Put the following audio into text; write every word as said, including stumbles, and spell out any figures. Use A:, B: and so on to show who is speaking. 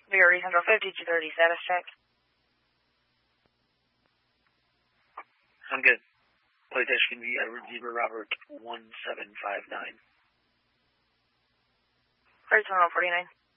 A: Victory Central fifty-two thirty, status check.
B: I'm good. Flight dash can be Edward Zebra Robert one seven five nine.
A: Flight Terminal forty-nine.